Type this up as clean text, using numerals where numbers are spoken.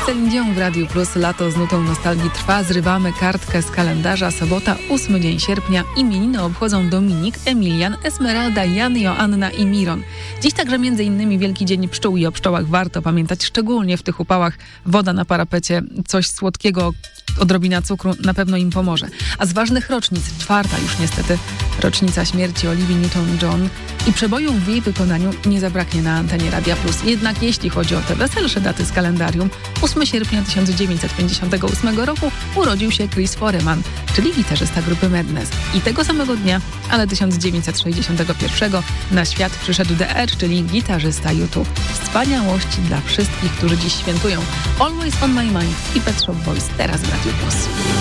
Celine Dion w Radiu Plus. Lato z nutą nostalgii trwa. Zrywamy kartkę z kalendarza. Sobota, 8 dzień sierpnia. Imieniny obchodzą Dominik, Emilian, Esmeralda, Jan, Joanna i Miron. Dziś także m.in. Wielki Dzień Pszczół i o pszczołach warto pamiętać, szczególnie w tych upałach. Woda na parapecie, coś słodkiego, odrobina cukru na pewno im pomoże. A z ważnych rocznic, 4. już niestety rocznica śmierci Olivii Newton-John i przebojów w jej wykonaniu nie zabraknie na antenie Radia Plus. Jednak jeśli chodzi o te weselsze daty z kalendarium, 8 sierpnia 1958 roku urodził się Chris Foreman, czyli gitarzysta grupy Madness. I tego samego dnia, ale 1961 na świat przyszedł The Edge, czyli gitarzysta U2. Wspaniałości dla wszystkich, którzy dziś świętują. Always on my mind i Pet Shop Boys teraz w Radiu Plus.